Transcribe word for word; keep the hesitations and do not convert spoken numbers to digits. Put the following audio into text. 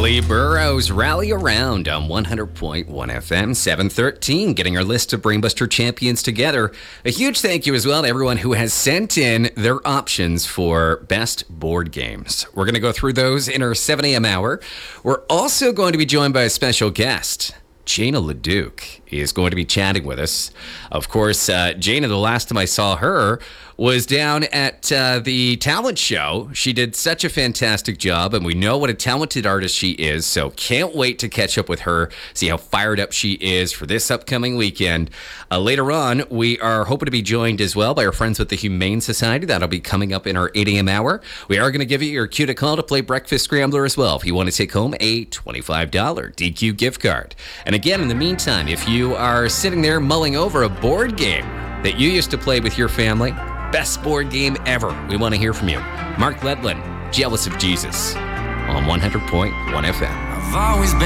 Lee Burrows, Rally Around on one hundred point one F M, seven thirteen, getting our list of Brainbuster champions together. A huge thank you as well to everyone who has sent in their options for best board games. We're going to go through those in our seven a.m. hour. We're also going to be joined by a special guest. Jana Leduc is going to be chatting with us. Of course, uh, Jana, the last time I saw her was down at uh, the talent show. She did such a fantastic job, and we know what a talented artist she is, so can't wait to catch up with her, see how fired up she is for this upcoming weekend. Uh, later on, we are hoping to be joined as well by our friends with the Humane Society. That'll be coming up in our eight a.m. hour. We are going to give you your cue to call to play Breakfast Scrambler as well if you want to take home a twenty-five dollars D Q gift card. And again, in the meantime, if you are sitting there mulling over a board game that you used to play with your family, best board game ever, we want to hear from you. Mark Ledlin, Jealous of Jesus, on one hundred point one F M. I've always been